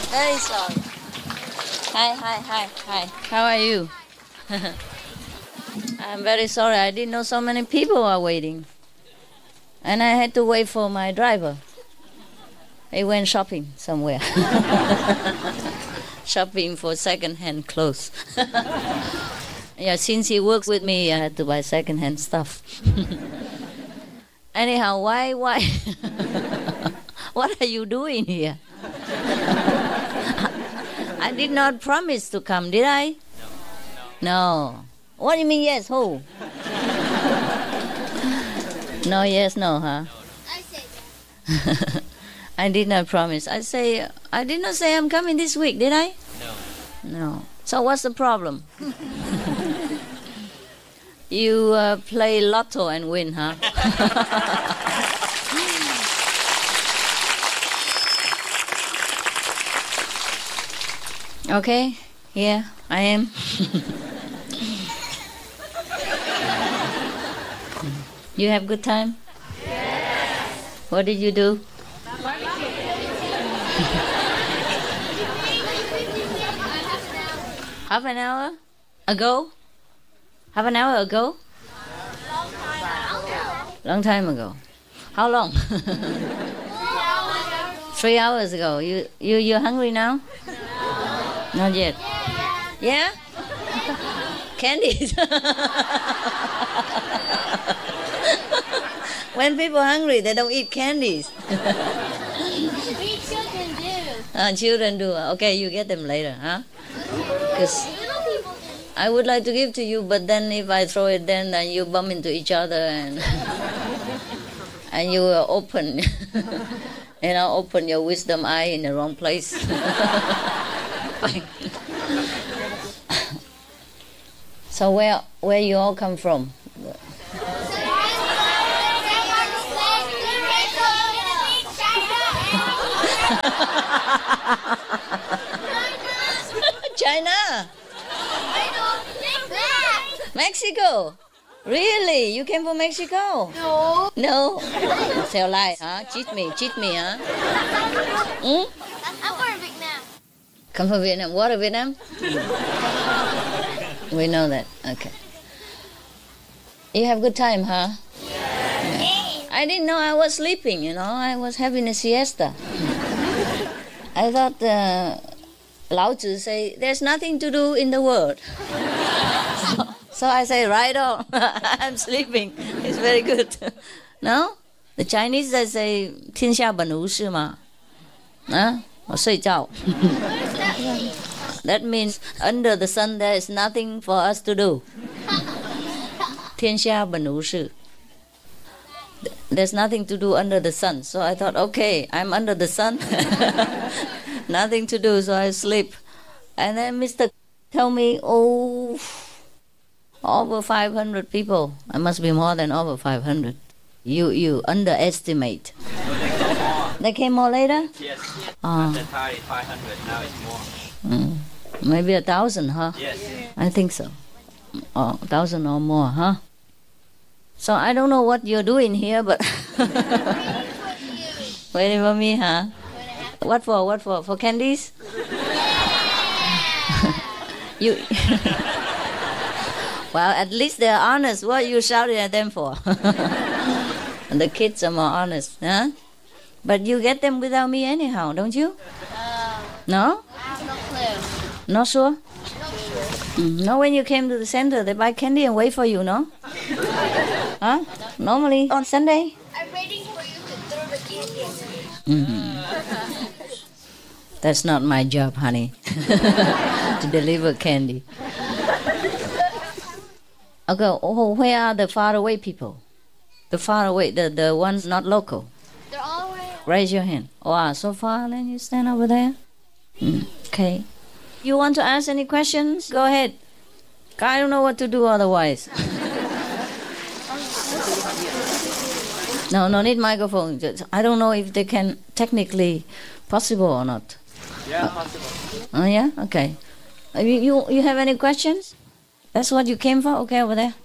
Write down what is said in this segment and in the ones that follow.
Very sorry. Hi. How are you? I'm very sorry. I didn't know so many people are waiting. And I had to wait for my driver. He went shopping somewhere. Shopping for second-hand clothes. Yeah, since he works with me, I had to buy second-hand stuff. Anyhow, why? What are you doing here? I did not promise to come, did I? No. What do you mean yes, who? No, yes, no, huh? I said yes. I did not promise. I did not say I'm coming this week, did I? No. So what's the problem? You play lotto and win, huh? Okay, here I am. You have good time? Yes. What did you do? Half an hour ago? Half an hour ago? Long time ago. How long? 3 hours ago. You're hungry now? Not yet. Yeah? Candies. When people are hungry, they don't eat candies. We children do. Children do. Okay, you get them later, huh? Because Little people do. I would like to give to you, but then if I throw it, then you bump into each other and and you will open, open your wisdom eye in the wrong place. So where you all come from? China. Mexico. Really? You came from Mexico? No. No. Tell lie, huh? Cheat me, huh? Hmm? I'm from Vietnam. Come from Vietnam. What of Vietnam? We know that. Okay. You have good time, huh? Yeah. I didn't know I was sleeping, I was having a siesta. I thought Lao Tzu say, there's nothing to do in the world. So I say, right on. I'm sleeping. It's very good. No? The Chinese, they say, 天下本无事嘛. Huh? 我睡觉. That means under the sun there is nothing for us to do. 天下本无事. There's nothing to do under the sun. So I thought, okay, I'm under the sun. Nothing to do, so I sleep. And then Mr. tell me, over 500 people. I must be more than over 500. You underestimate. They came more later? Yes. Oh. At the time, 500. Now it's more. Maybe 1,000, huh? Yes. I think so. 1,000 or more, huh? So I don't know what you're doing here, but waiting for me, huh? What for? For candies? You. Well, at least they're honest. What are you shouting at them for? And the kids are more honest, huh? But you get them without me anyhow, don't you? No? I have no clue. Not sure? Not sure. No, when you came to the center, they buy candy and wait for you, no? Huh? Normally on Sunday? I'm waiting for you to throw the candy. That's not my job, honey. To deliver candy. Okay, where are the far away people? The far away, the ones not local. They're all way. Raise your hand. Wow, so far, then you stand over there. Okay. You want to ask any questions? Go ahead. I don't know what to do otherwise. No need microphone. I don't know if they can technically possible or not. Yeah, possible. Oh yeah, okay. You have any questions? That's what you came for? Okay, over there.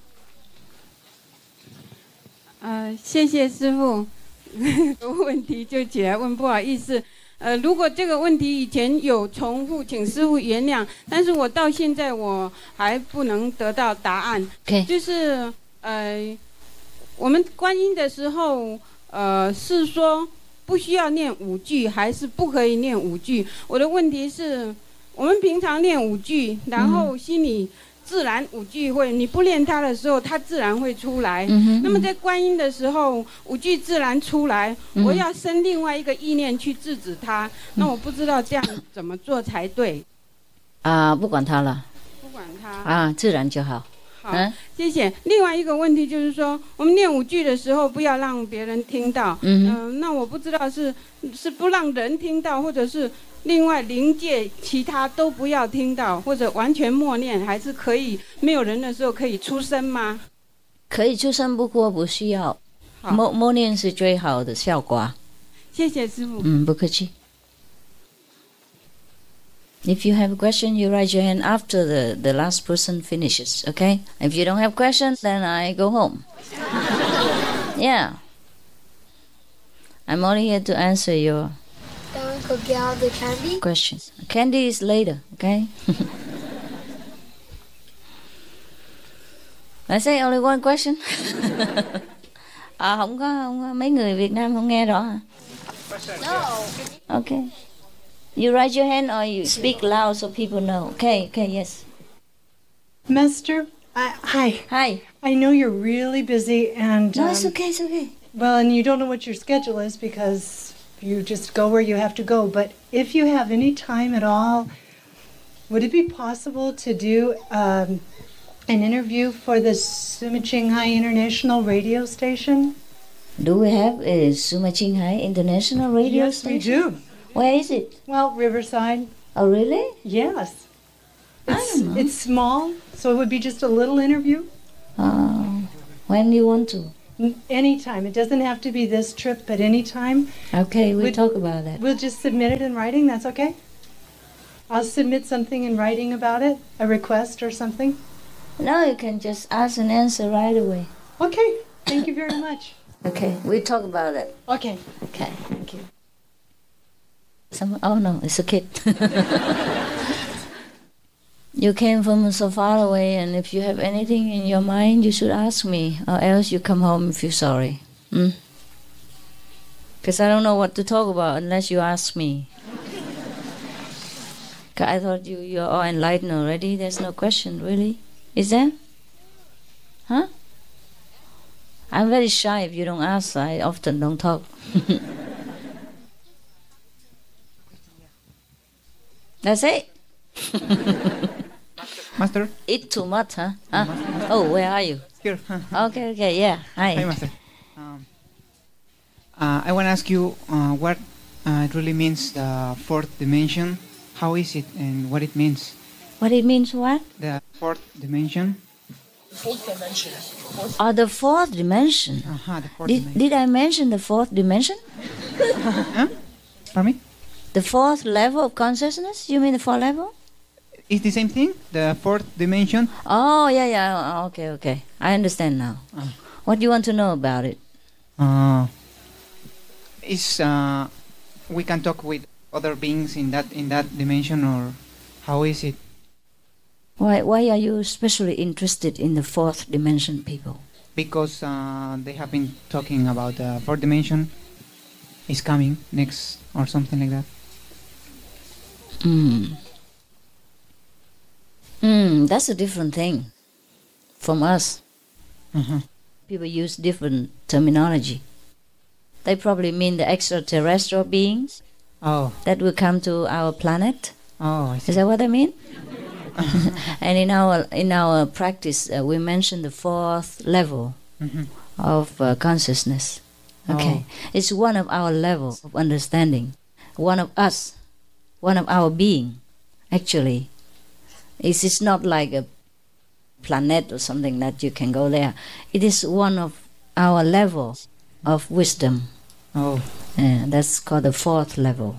谢谢师父。问题就起来问，不好意思， 如果这个问题以前有重复，请师父原谅。但是我到现在我还不能得到答案。 Okay. 就是我们观音的时候，是说不需要念5句，还是不可以念5句？我的问题是，我们平常念5句，然后心里自然5句会，你不念它的时候，它自然会出来。那么在观音的时候，5句自然出来，我要生另外一个意念去制止它。那我不知道这样怎么做才对。 不管它了。 不管它。 自然就好。 好，谢谢。另外一个问题就是说，我们念5句的时候，不要让别人听到。那我不知道是不让人听到，或者是另外灵界其他都不要听到，或者完全默念，还是可以没有人的时候可以出声吗？ 可以出声，不过不需要。默念是最好的效果。 谢谢师父。 不客气。If you have a question, you raise your hand after the last person finishes, okay? If you don't have questions, then I go home. Yeah. I'm only here to answer your Then we could get all the candy. questions. Candy is later, okay? I say only one question. Không có mấy người Việt Nam không nghe rõ hả? No. Okay. You raise your hand or you speak loud so people know. Okay, yes. Master, hi. Hi. I know you're really busy and... No, it's okay. Well, and you don't know what your schedule is because you just go where you have to go. But if you have any time at all, would it be possible to do an interview for the Suma Qinghai International radio station? Do we have a Suma Qinghai International radio yes, station? Yes, we do. Where is it? Well, Riverside. Oh, really? Yes. I don't know. It's small, so it would be just a little interview. When do you want to? Anytime. It doesn't have to be this trip, but anytime. Okay, we'll talk about that. We'll just submit it in writing, that's okay? I'll submit something in writing about it, a request or something. No, you can just ask and answer right away. Okay, thank you very much. Okay, we'll talk about it. Okay. Okay, thank you. Oh no, it's a kid. You came from so far away, and if you have anything in your mind, you should ask me, or else you come home if you're sorry. Because I don't know what to talk about unless you ask me. I thought you're all enlightened already. There's no question, really. Is there? Huh? I'm very shy if you don't ask. I often don't talk. That's it. Master? Eat too much, huh? Oh, where are you? Here. Okay, yeah. Hi. Hi, Master. I want to ask you what it really means, the fourth dimension. How is it and what it means? What it means what? The fourth dimension. Oh, the fourth dimension. The fourth dimension. Did I mention the fourth dimension? Huh? Pardon me? The fourth level of consciousness? You mean the fourth level? It's the same thing? The fourth dimension? Oh, yeah. Okay. I understand now. What do you want to know about it? Is we can talk with other beings in that dimension, or how is it? Why are you especially interested in the fourth dimension, people? Because they have been talking about the fourth dimension is coming next, or something like that. That's a different thing from us. People use different terminology. They probably mean the extraterrestrial beings that will come to our planet. I see. Is that what they mean? And in our practice, we mention the fourth level of consciousness. Okay, it's one of our levels of understanding. One of us, one of our being, actually. It's not like a planet or something that you can go there. It is one of our levels of wisdom. That's called the fourth level.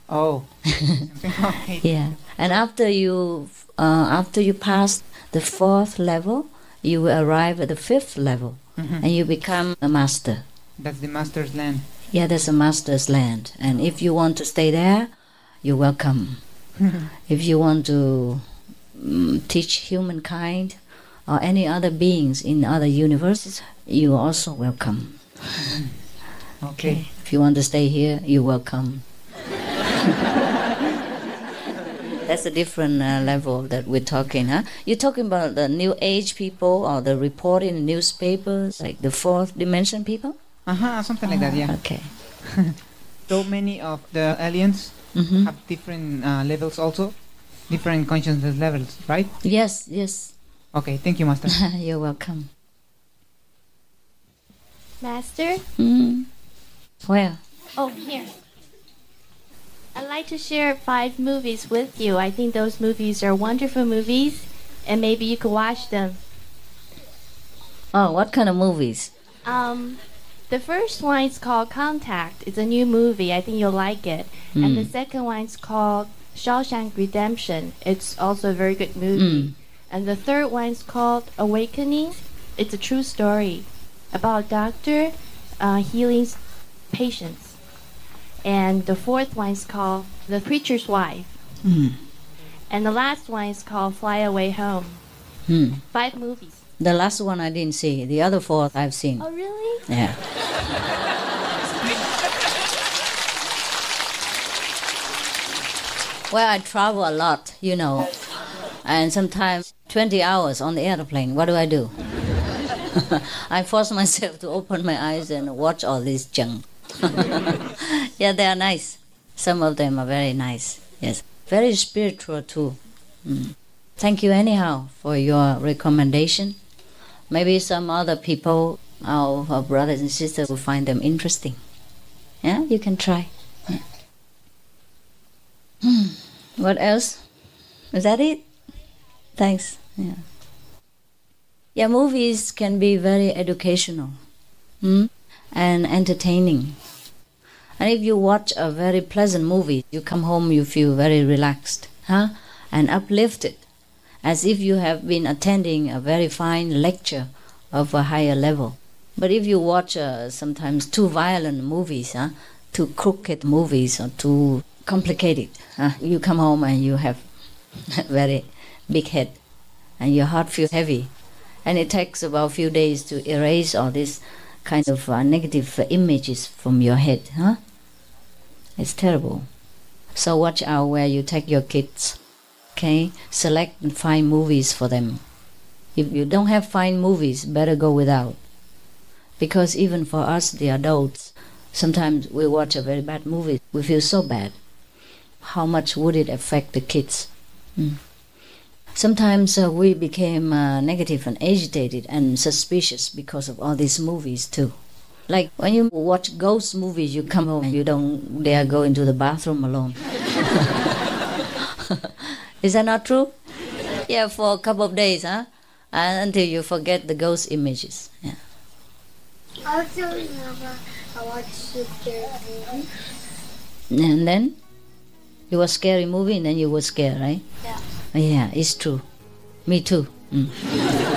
Yeah. And after you pass the fourth level, you will arrive at the fifth level, and you become a master. That's the master's land. Yeah, there's a master's land, and if you want to stay there, you're welcome. If you want to teach humankind or any other beings in other universes, you're also welcome. Okay. If you want to stay here, you're welcome. That's a different level that we're talking, huh? You're talking about the New Age people or the report in the newspapers, like the fourth dimension people? Something like that, yeah. Okay. So many of the aliens Mm-hmm. have different levels also, different consciousness levels, right? Yes, yes. Okay, thank you, Master. You're welcome. Master? Where? Oh, here. I'd like to share 5 movies with you. I think those movies are wonderful movies, and maybe you could watch them. Oh, what kind of movies? The first one is called Contact. It's a new movie. I think you'll like it. And the second one is called Shawshank Redemption. It's also a very good movie. And the third one is called Awakening. It's a true story about a doctor healing patients. And the fourth one is called The Preacher's Wife. And the last one is called Fly Away Home. 5 movies. The last one I didn't see. The other 4 I've seen. Oh, really? Yeah. Well, I travel a lot, you know, and sometimes 20 hours on the airplane. What do? I force myself to open my eyes and watch all this junk. Yeah, they are nice. Some of them are very nice. Yes, very spiritual too. Thank you anyhow for your recommendation. Maybe some other people, our brothers and sisters, will find them interesting. Yeah, you can try. Yeah. What else? Is that it? Thanks. Yeah. Yeah, movies can be very educational and entertaining. And if you watch a very pleasant movie, you come home, you feel very relaxed, and uplifted, as if you have been attending a very fine lecture of a higher level. But if you watch sometimes too violent movies, too crooked movies, or too complicated, you come home and you have a very big head, and your heart feels heavy. And it takes about a few days to erase all these kind of negative images from your head. It's terrible. So watch out where you take your kids. Okay? Select and find movies for them. If you don't have fine movies, better go without. Because even for us, the adults, sometimes we watch a very bad movie. We feel so bad. How much would it affect the kids? Sometimes we became negative and agitated and suspicious because of all these movies too. Like when you watch ghost movies, you come home and you don't dare go into the bathroom alone. Is that not true? Yeah, for a couple of days, until you forget the ghost images. Yeah. I also remember I watched a scary movie. And then you watch scary movie and then you were scared, right? Yeah. Yeah, it's true. Me too.